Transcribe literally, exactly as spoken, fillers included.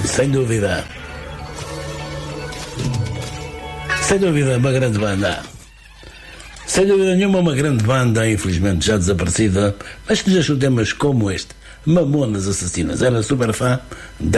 Sem dúvida. Sem dúvida, uma grande banda. Sem dúvida nenhuma, uma grande banda, infelizmente já desaparecida, mas que deixou temas como este, Mamonas Assassinas. Era super fã